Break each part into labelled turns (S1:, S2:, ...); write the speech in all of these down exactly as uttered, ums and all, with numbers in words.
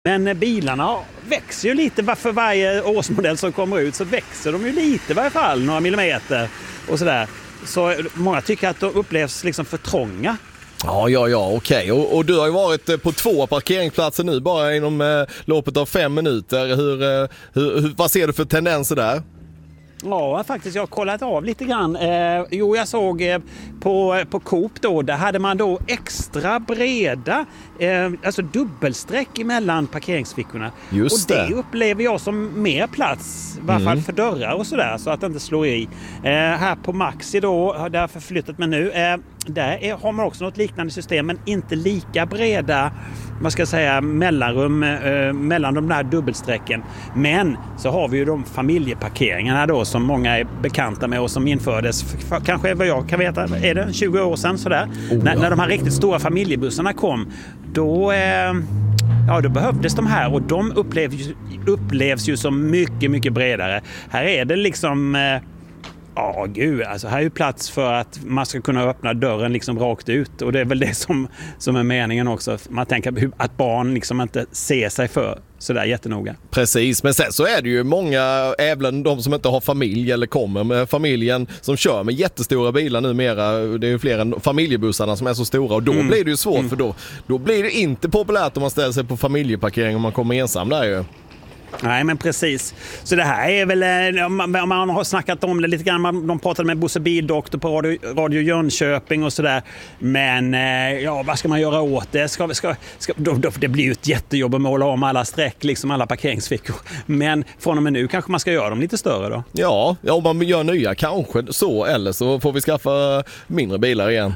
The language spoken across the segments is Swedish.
S1: Men bilarna växer ju lite för varje årsmodell som kommer ut, så växer de ju lite i varje fall, några millimeter och sådär. Så många tycker att de upplevs liksom för trånga.
S2: Ja, ja, ja, okej. Och, och du har ju varit på två parkeringsplatser nu bara inom eh, loppet av fem minuter. Hur, eh, hur, hur, vad ser du för tendenser där?
S1: Ja, faktiskt. Jag har kollat av lite grann. Eh, jo, jag såg eh, på, på Coop då, där hade man då extra breda, eh, alltså dubbelsträck emellan parkeringsfickorna.
S2: Just
S1: och det,
S2: det
S1: upplever jag som mer plats, i varje fall
S2: Mm.
S1: för dörrar och sådär, så att det inte slår i. Eh, här på Maxi då, har jag förflyttat mig nu, eh, där är, har man också något liknande system, men inte lika breda, vad ska jag säga, mellanrum eh, mellan de där dubbelsträcken. Men så har vi ju de familjeparkeringarna då som många är bekanta med och som infördes för, kanske vad jag kan veta, är det tjugo år sedan sådär.
S2: Oh,
S1: när,
S2: ja.
S1: när de här riktigt stora familjebussarna kom, då, eh, ja, då behövdes de här, och de upplevs, upplevs ju som mycket, mycket bredare. Här är det liksom... Eh, Ja, gud, alltså här är ju plats för att man ska kunna öppna dörren liksom rakt ut, och det är väl det som, som är meningen också. Man tänker att barn liksom inte ser sig för sådär jättenoga.
S2: Precis, men sen så är det ju många, även de som inte har familj eller kommer med familjen, som kör med jättestora bilar numera. Det är ju fler än familjebussarna som är så stora, och då mm. blir det ju svårt mm. för då, då blir det inte populärt om man ställer sig på familjeparkering om man kommer ensam där ju.
S1: Nej, men precis. Så det här är väl, om man har snackat om det lite grann, de pratade med Bosse Bildoktor på Radio, Radio Jönköping och sådär. Men ja, vad ska man göra åt det? Ska, ska, ska, då, då, det blir ju ett jättejobb att måla om alla streck, liksom alla parkeringsfickor. Men från och med nu kanske man ska göra dem lite större då.
S2: Ja, ja, om man gör nya kanske så, eller så får vi skaffa mindre bilar igen.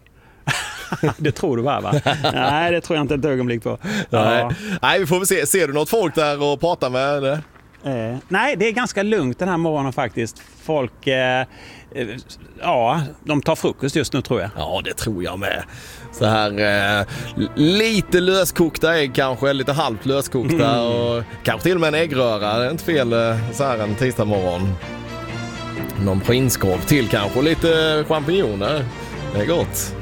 S1: Det tror du bara, va? Nej, det tror jag inte ett ögonblick på.
S2: Nej,
S1: ja.
S2: Nej vi får väl se. Ser du något folk där och pratar med? Eller?
S1: Eh, nej, det är ganska lugnt den här morgonen faktiskt. Folk, eh, eh, ja, de tar frukost just nu tror jag.
S2: Ja, det tror jag med. Så här eh, lite löskokta ägg kanske, lite halvt löskokta mm. och kanske till och med en äggröra. Det är inte fel eh, så här en tisdag morgon. Någon prinskorv till kanske, lite champinjoner. Det är gott.